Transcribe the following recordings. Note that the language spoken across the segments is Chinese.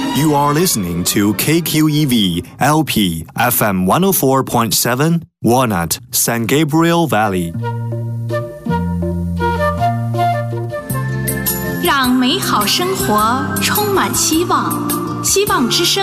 You are listening to KQEV LP FM 104.7 Walnut San Gabriel Valley。 让美好生活充满希望，希望之声。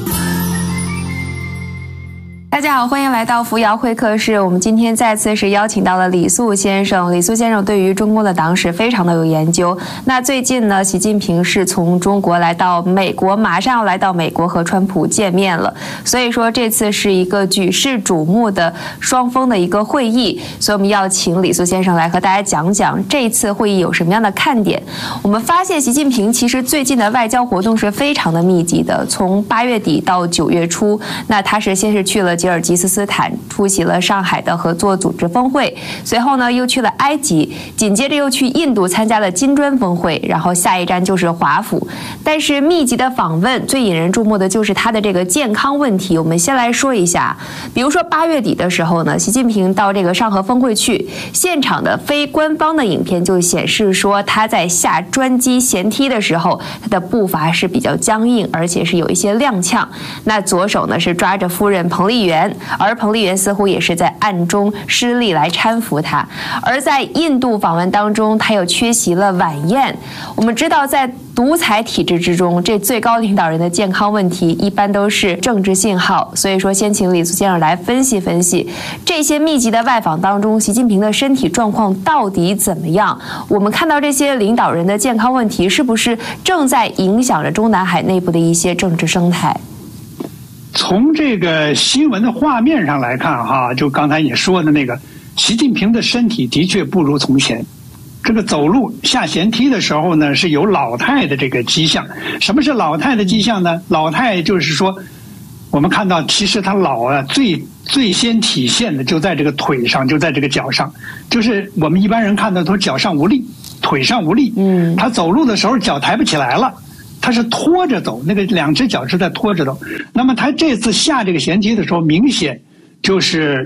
大家好，欢迎来到扶摇会客室。我们今天再次是邀请到了李肃先生。李肃先生对于中共的党史非常的有研究。那最近呢，习近平是从中国来到美国，马上要来到美国和川普见面了。所以说这次是一个举世瞩目的双峰的一个会议。所以我们要请李肃先生来和大家讲讲这一次会议有什么样的看点。我们发现习近平其实最近的外交活动是非常的密集的，从8月底到9月初，那他是先是去了吉尔吉斯斯坦，出席了上海的合作组织峰会，随后呢又去了埃及，紧接着又去印度参加了金砖峰会，然后下一站就是华府。但是密集的访问最引人注目的就是他的这个健康问题。我们先来说一下，比如说8月底的时候呢，习近平到这个上合峰会去，现场的非官方的影片就显示说他在下专机舷梯的时候，他的步伐是比较僵硬，而且是有一些踉跄。那左手呢是抓着夫人彭丽媛，而彭丽媛似乎也是在暗中施力来搀扶他。而在印度访问当中，他又缺席了晚宴。我们知道在独裁体制之中，这最高领导人的健康问题一般都是政治信号，所以说先请李肃先生来分析分析这些密集的外访当中，习近平的身体状况到底怎么样。我们看到这些领导人的健康问题是不是正在影响着中南海内部的一些政治生态？ 从这个新闻的画面上来看哈，就刚才你说的那个，习近平的身体的确不如从前。这个走路下舷梯的时候呢，是有老态的这个迹象。什么是老态的迹象呢？老态就是说，我们看到其实他老啊，最先体现的就在这个腿上，就在这个脚上。就是我们一般人看到都脚上无力，腿上无力。他走路的时候脚抬不起来了。他是拖着走，那个两只脚是在拖着走。那么他这次下这个舷梯的时候，明显就是，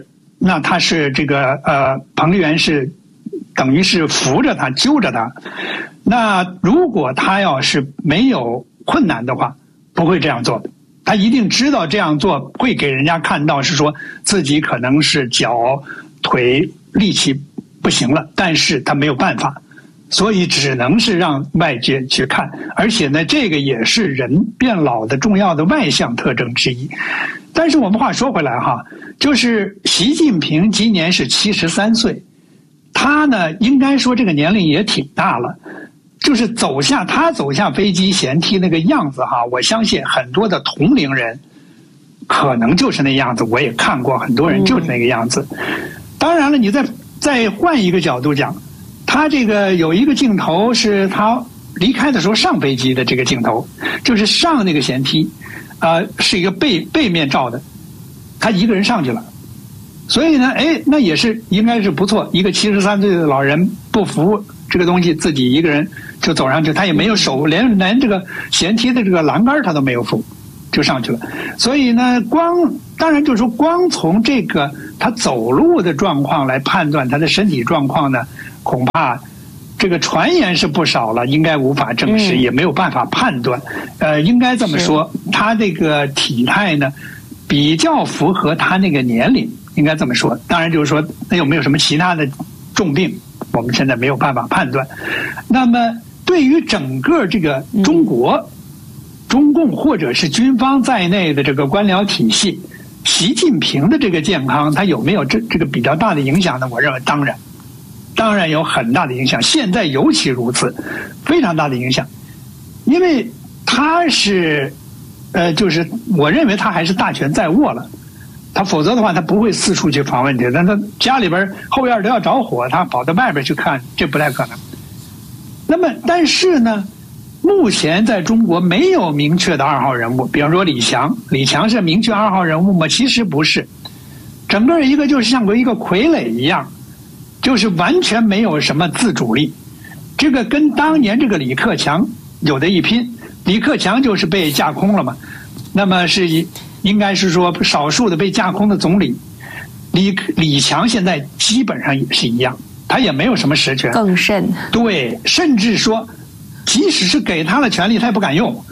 那他是这个彭丽媛是等于是扶着他、揪着他。那如果他要是没有困难的话，不会这样做的。他一定知道这样做会给人家看到是说自己可能是脚、腿力气不行了，但是他没有办法。所以只能是让外界去看，而且呢，这个也是人变老的重要的外向特征之一。但是我们话说回来哈，就是习近平今年是73岁，他呢应该说这个年龄也挺大了，就是他走下飞机舷梯那个样子哈，我相信很多的同龄人可能就是那样子，我也看过很多人就是那个样子。当然了，你再换一个角度讲。他这个有一个镜头是他离开的时候上飞机的这个镜头，就是上那个舷梯，是一个背面照的，他一个人上去了，所以呢，那也是应该是不错，一个73岁的老人不扶这个东西，自己一个人就走上去，他也没有手，连这个舷梯的这个栏杆他都没有扶，就上去了。所以呢，当然就是说，光从这个他走路的状况来判断他的身体状况呢。恐怕这个传言是不少了，应该无法证实，也没有办法判断。应该这么说，他这个体态呢，比较符合他那个年龄，应该这么说。当然就是说，那有没有什么其他的重病，我们现在没有办法判断。那么，对于整个这个中国、中共或者是军方在内的这个官僚体系，习近平的这个健康，他有没有这个比较大的影响呢？我认为当然有很大的影响，现在尤其如此，非常大的影响，因为他是，就是我认为他还是大权在握了，他否则的话他不会四处去访问去，但他家里边后院都要着火，他跑到外边去看，这不太可能。那么，但是呢，目前在中国没有明确的2号人物，比方说李强是明确2号人物吗？其实不是，整个一个就是像一个傀儡一样。就是完全没有什么自主力，这个跟当年这个李克强有的一拼。李克强就是被架空了嘛，那么是应该是说少数的被架空的总理。李强现在基本上也是一样，他也没有什么实权， 更甚。 对，甚至说，即使是给他的权力，他也不敢用。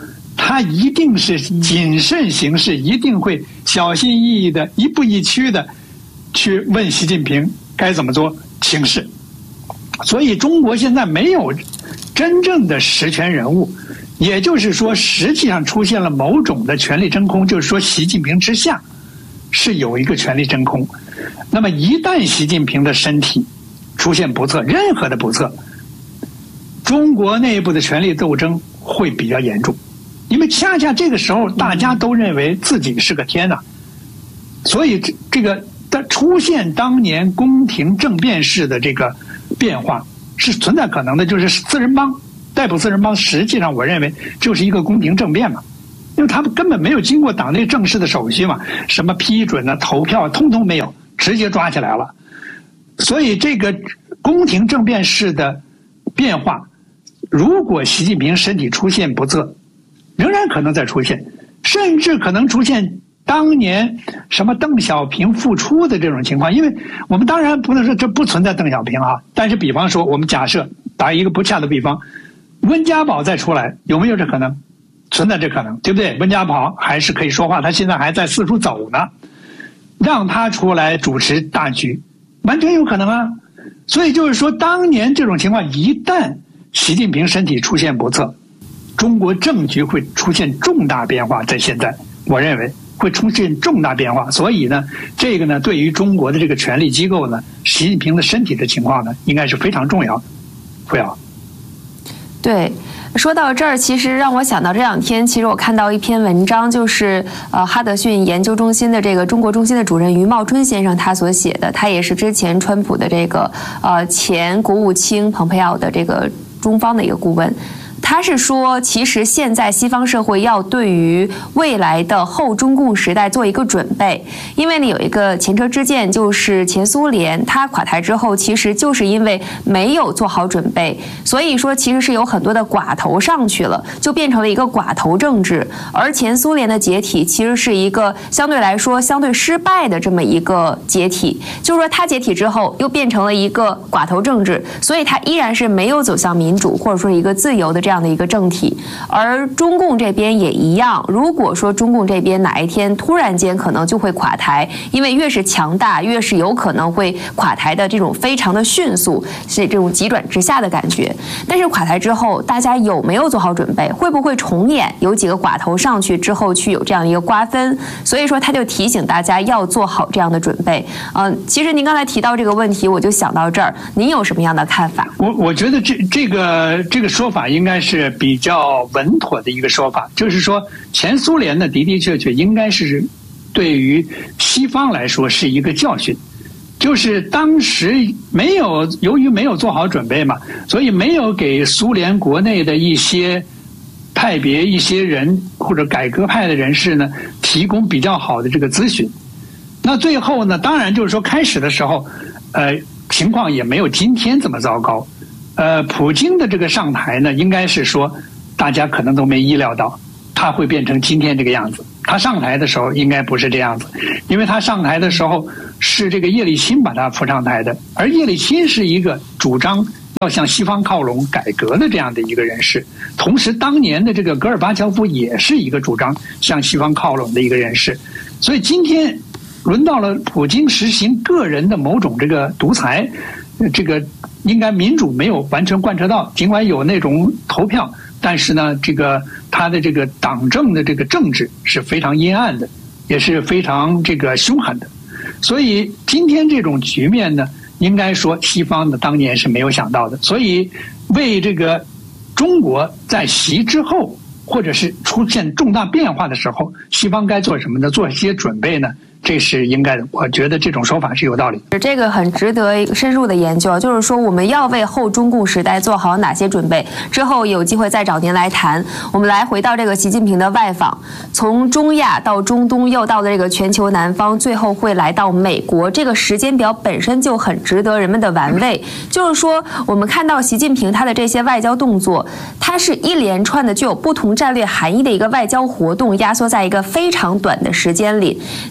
他一定是谨慎行事，一定会小心翼翼的、一步一趋的去问习近平该怎么做行事。所以中国现在没有真正的实权人物，也就是说实际上出现了某种的权力真空，就是说习近平之下是有一个权力真空。那么一旦习近平的身体出现不测，任何的不测，中国内部的权力斗争会比较严重，因为恰恰这个时候大家都认为自己是个天呐，所以这个出现当年宫廷政变式的这个变化是存在可能的，就是四人帮逮捕四人帮，实际上我认为就是一个宫廷政变嘛，因为他们根本没有经过党内正式的手续嘛，什么批准啊、投票通通没有，直接抓起来了。所以这个宫廷政变式的变化，如果习近平身体出现不测，仍然可能再出现，甚至可能出现当年什么邓小平复出的这种情况。因为我们当然不能说这不存在邓小平啊，但是比方说我们假设打一个不恰的比方，温家宝再出来，有没有这可能？存在这可能，对不对？温家宝还是可以说话，他现在还在四处走呢，让他出来主持大局，完全有可能啊。所以就是说，当年这种情况一旦习近平身体出现不测，中国政局会出现重大变化。在现在我认为会出现重大变化，所以呢，这个呢，对于中国的这个权力机构呢，习近平的身体的情况呢，应该是非常重要的。会啊， 对。说到这儿，其实让我想到这两天，其实我看到一篇文章，就是哈德逊研究中心的这个中国中心的主任余茂春先生他所写的，他也是之前川普的这个前国务卿蓬佩奥的这个中方的一个顾问。他是说，其实现在西方社会要对于未来的后中共时代做一个准备，因为呢有一个前车之鉴，就是前苏联它垮台之后，其实就是因为没有做好准备，所以说其实是有很多的寡头上去了，就变成了一个寡头政治。而前苏联的解体其实是一个相对来说相对失败的这么一个解体，就是说它解体之后又变成了一个寡头政治，所以它依然是没有走向民主或者说一个自由的这样的一个政体。而中共这边也一样，如果说中共这边哪一天突然间可能就会垮台，因为越是强大越是有可能会垮台的这种非常的迅速，是这种急转直下的感觉。但是垮台之后大家有没有做好准备，会不会重演有几个寡头上去之后去有这样一个瓜分，所以说他就提醒大家要做好这样的准备。其实您刚才提到这个问题，我就想到这儿，您有什么样的看法？ 我觉得这个说法应该是比较稳妥的一个说法，就是说前苏联呢的确应该是对于西方来说是一个教训，就是当时由于没有做好准备嘛，所以没有给苏联国内的一些派别一些人或者改革派的人士呢提供比较好的这个咨询。那最后呢，当然就是说开始的时候情况也没有今天这么糟糕。普京的这个上台呢，应该是说大家可能都没意料到他会变成今天这个样子。他上台的时候应该不是这样子，因为他上台的时候是这个叶利钦把他扶上台的，而叶利钦是一个主张要向西方靠拢改革的这样的一个人士，同时当年的这个戈尔巴乔夫也是一个主张向西方靠拢的一个人士。所以今天轮到了普京实行个人的某种这个独裁，这个应该民主没有完全贯彻到，尽管有那种投票，但是呢，这个他的这个党政的这个政治是非常阴暗的，也是非常这个凶狠的。所以今天这种局面呢，应该说西方呢当年是没有想到的。所以为这个中国在习之后，或者是出现重大变化的时候，西方该做什么呢？做一些准备呢？这是应该的，我觉得这种说法是有道理。 这个很值得深入的研究，就是说我们要为后中共时代做好哪些准备。之后有机会再找您来谈。我们来回到这个习近平的外访，从中亚到中东，又到了这个全球南方，最后会来到美国。这个时间表本身就很值得人们的玩味。就是说，我们看到习近平他的这些外交动作，它是一连串的具有不同战略含义的一个外交活动，压缩在一个非常短的时间里。您怎么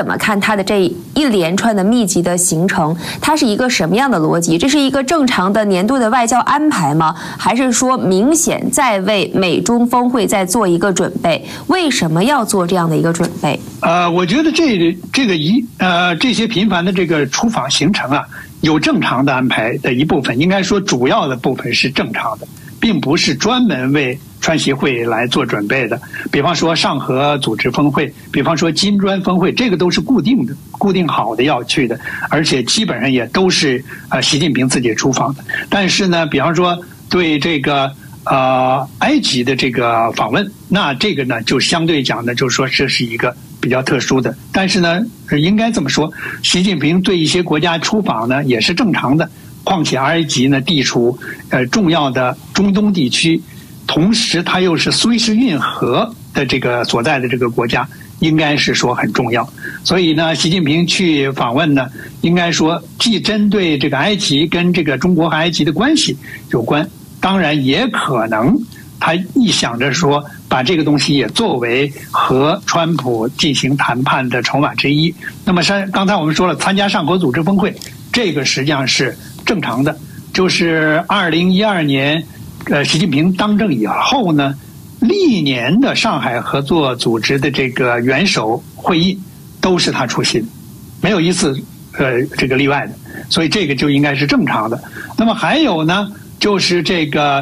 么看他的这一连串的密集的行程？它是一个什么样的逻辑？这是一个正常的年度的外交安排吗？还是说明显在为美中峰会在做一个准备？为什么要做这样的一个准备？ 我觉得这些频繁的这个出访行程啊，有正常的安排的一部分，应该说主要的部分是正常的，并不是专门为川习会来做准备的。比方说上合组织峰会，比方说金砖峰会，这个都是固定好的要去的，而且基本上也都是习近平自己出访的。但是呢，比方说对这个埃及的这个访问，那这个呢就相对讲呢，就是说这是一个比较特殊的。但是呢，应该这么说，习近平对一些国家出访呢也是正常的。况且埃及呢地处重要的中东地区，同时它又是苏伊士运河的这个所在的这个国家，应该是说很重要。所以呢，习近平去访问呢，应该说既针对这个埃及跟这个中国和埃及的关系有关，当然也可能他一想着说把这个东西也作为和川普进行谈判的筹码之一。那么刚才我们说了，参加上合组织峰会，这个实际上是正常的。就是2012年习近平当政以后呢，历年的上海合作组织的这个元首会议都是他出席的，没有一次这个例外的，所以这个就应该是正常的。那么还有呢，就是这个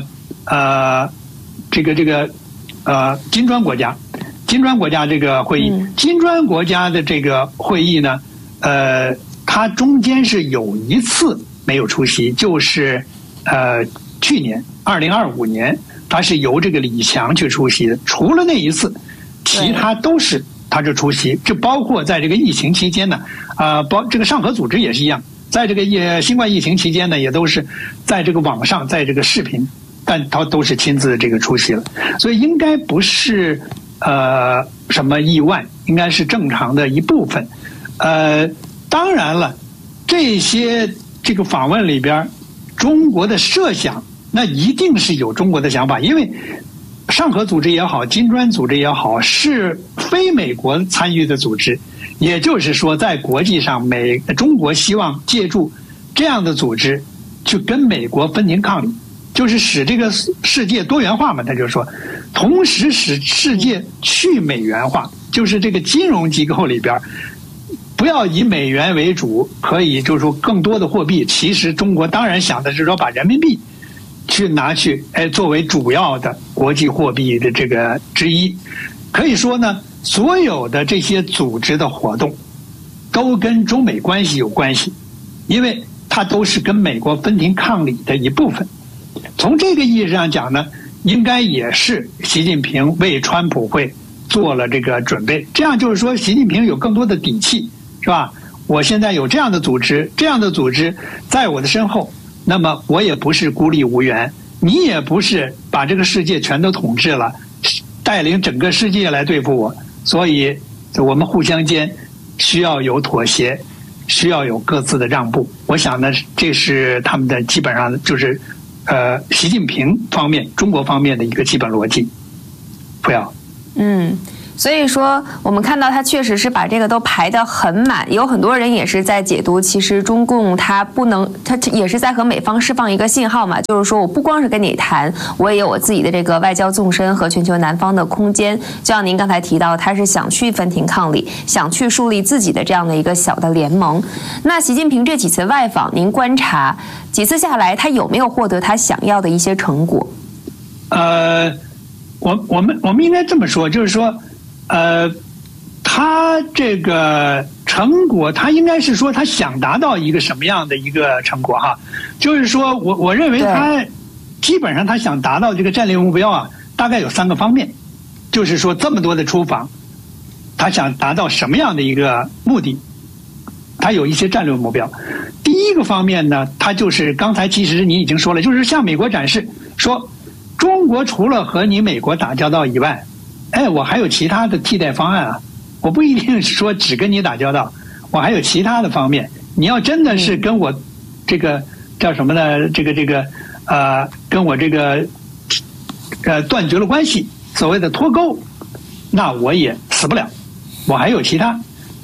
金砖国家这个会议，金砖国家的这个会议呢，它中间是有一次没有出席，就是去年2025年，他是由这个李强去出席的。除了那一次，其他都是他就出席。这包括在这个疫情期间呢，这个上合组织也是一样，在这个新冠疫情期间呢，也都是在这个网上，在这个视频，但他都是亲自这个出席了。所以应该不是什么意外，应该是正常的一部分。当然了，这个访问里边，中国的设想那一定是有中国的想法，因为上合组织也好，金砖组织也好，是非美国参与的组织，也就是说，在国际上，中国希望借助这样的组织去跟美国分庭抗礼，就是使这个世界多元化嘛。他就说，同时使世界去美元化，就是这个金融机构里边不要以美元为主，可以就是说更多的货币。其实中国当然想的是说把人民币拿去作为主要的国际货币的这个之一。可以说呢，所有的这些组织的活动都跟中美关系有关系，因为它都是跟美国分庭抗礼的一部分。从这个意义上讲呢，应该也是习近平为川普会做了这个准备，这样就是说习近平有更多的底气，是吧？我现在有这样的组织在我的身后，那么我也不是孤立无援，你也不是把这个世界全都统治了，带领整个世界来对付我，所以我们互相间需要有妥协，需要有各自的让步。我想呢，这是他们的基本上就是习近平方面、中国方面的一个基本逻辑。不要。 所以说我们看到他确实是把这个都排得很满，有很多人也是在解读，其实中共他也是在和美方释放一个信号嘛，就是说我不光是跟你谈，我也有我自己的这个外交纵深和全球南方的空间。就像您刚才提到，他是想去分庭抗礼，想去树立自己的这样的一个小的联盟。那习近平这几次外访，您观察几次下来，他有没有获得他想要的一些成果？ 我们应该这么说，就是说他这个成果，他应该是说他想达到一个什么样的一个成果哈？就是说我认为他基本上他想达到这个战略目标啊，大概有3个方面。就是说这么多的出访，他想达到什么样的一个目的？他有一些战略目标。第一个方面呢，他就是刚才其实你已经说了，就是向美国展示说，中国除了和你美国打交道以外，我还有其他的替代方案啊！我不一定是说只跟你打交道，我还有其他的方面。你要真的是跟我这个叫什么呢？跟我这个断绝了关系，所谓的脱钩，那我也死不了，我还有其他。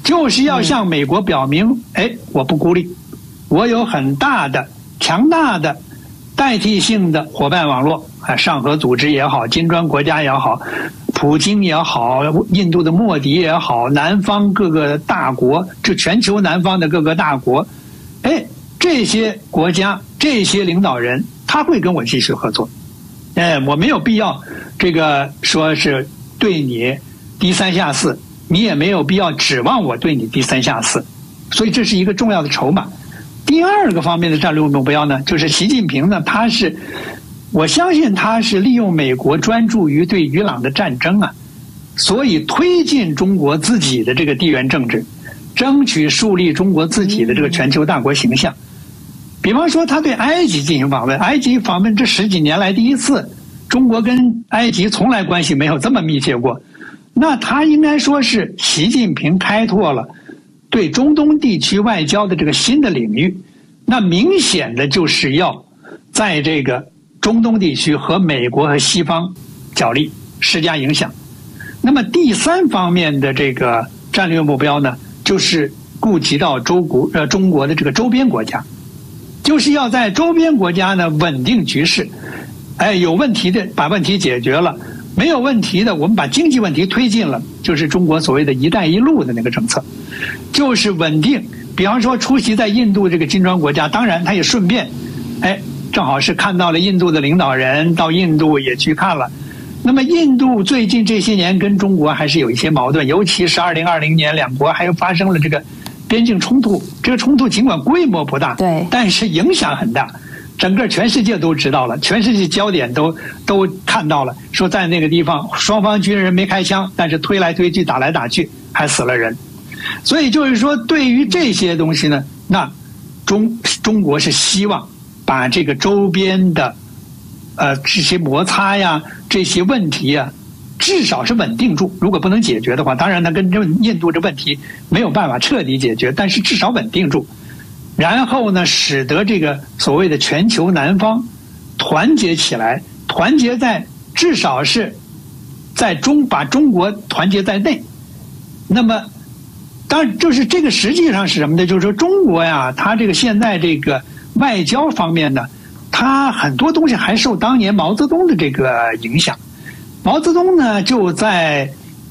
就是要向美国表明，我不孤立，我有很大的、强大的代替性的伙伴网络啊，上合组织也好，金砖国家也好，普京也好，印度的莫迪也好，南方各个大国，这全球南方的各个大国，这些国家、这些领导人，他会跟我继续合作。我没有必要这个说是对你低三下四，你也没有必要指望我对你低三下四，所以这是一个重要的筹码。第二个方面的战略目标呢，就是习近平呢，我相信他是利用美国专注于对伊朗的战争啊，所以推进中国自己的这个地缘政治，争取树立中国自己的这个全球大国形象。比方说他对埃及进行访问，埃及访问这10几年来第一次，中国跟埃及从来关系没有这么密切过，那他应该说是习近平开拓了对中东地区外交的这个新的领域，那明显的就是要在这个中东地区和美国和西方角力，施加影响。那么第三方面的这个战略目标呢，就是顾及到中国的这个周边国家，就是要在周边国家呢稳定局势，有问题的把问题解决了，没有问题的我们把经济问题推进了，就是中国所谓的一带一路的那个政策，就是稳定。比方说出席在印度这个金砖国家，当然他也顺便正好是看到了印度的领导人到印度也去看了。那么印度最近这些年跟中国还是有一些矛盾，尤其是2020年两国还发生了这个边境冲突，这个冲突尽管规模不大， 对， 但是影响很大，整个全世界都知道了，全世界焦点都看到了，说在那个地方双方军人没开枪，但是推来推去打来打去还死了人。所以就是说对于这些东西呢，那中国是希望把这个周边的这些摩擦呀，这些问题呀，至少是稳定住。如果不能解决的话，当然它跟印度这问题没有办法彻底解决，但是至少稳定住。然后呢，使得这个所谓的全球南方团结起来，团结在至少是在把中国团结在内。那么当然就是这个实际上是什么呢？就是说中国呀，它这个现在这个外交方面呢，它很多东西还受当年毛泽东的这个影响。毛泽东呢就在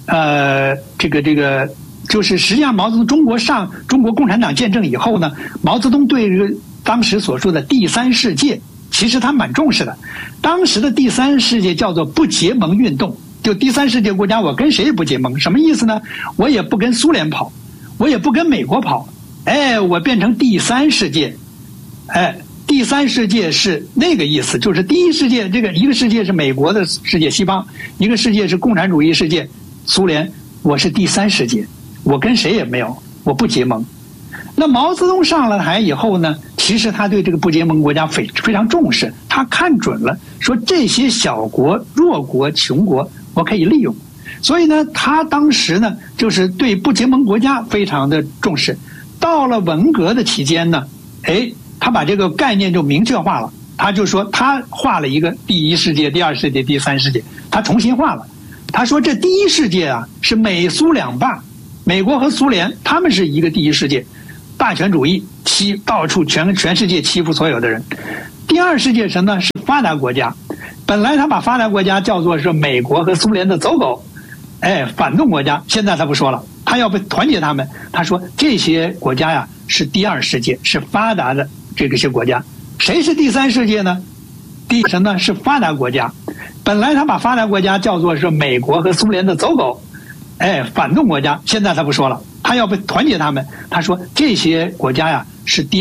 就是实际上毛泽东中国共产党建政以后呢，毛泽东对当时所说的第三世界其实他蛮重视的。当时的第三世界叫做不结盟运动，就第三世界国家我跟谁也不结盟，什么意思呢？我也不跟苏联跑，我也不跟美国跑，我变成第三世界。第三世界是那个意思，就是第一世界这个一个世界是美国的世界西方，一个世界是共产主义世界苏联，我是第三世界，我跟谁也没有，我不结盟。那毛泽东上了台以后呢，其实他对这个不结盟国家非常重视，他看准了说这些小国弱国穷国我可以利用，所以呢他当时呢就是对不结盟国家非常的重视。到了文革的期间呢，他把这个概念就明确化了，他就说他画了一个第一世界、第二世界、第三世界，他重新画了。他说这第一世界啊是美苏两霸，美国和苏联他们是一个第一世界，霸权主义到处全世界欺负所有的人。第二世界什么呢？是发达国家。本来他把发达国家叫做是美国和苏联的走狗，反动国家。现在他不说了，他要不团结他们。他说这些国家呀是第二世界，是发达的这些国家。谁是第三世界呢？第什么呢？是发达国家。本来他把发达国家叫做是美国和苏联的走狗，反动国家。现在他不说了，他要不团结他们。他说这些国家呀是第